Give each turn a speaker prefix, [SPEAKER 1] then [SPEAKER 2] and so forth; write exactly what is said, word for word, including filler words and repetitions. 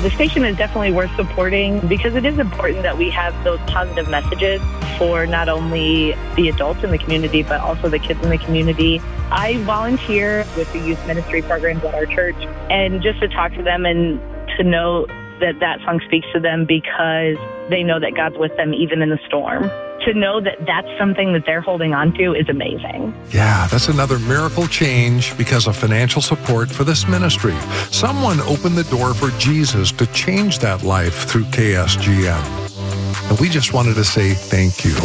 [SPEAKER 1] The station is definitely worth supporting because it is important that we have those positive messages for not only the adults in the community, but also the kids in the community. I volunteer with the youth ministry programs at our church, and just to talk to them and to know that that song speaks to them because they know that God's with them even in the storm. To know that that's something that they're holding on to is amazing.
[SPEAKER 2] Yeah, that's another miracle change because of financial support for this ministry. Someone opened the door for Jesus to change that life through K S G N. And we just wanted to say thank you.